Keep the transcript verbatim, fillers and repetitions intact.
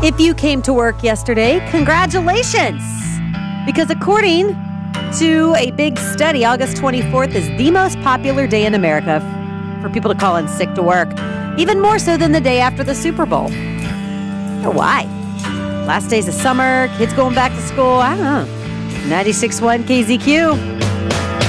If you came to work yesterday, congratulations! Because according to a big study, August twenty-fourth is the most popular day in America for people to call in sick to work, even more so than the day after the Super Bowl. I wonder why? Last days of summer, kids going back to school, I don't know. ninety-six point one K Z Q.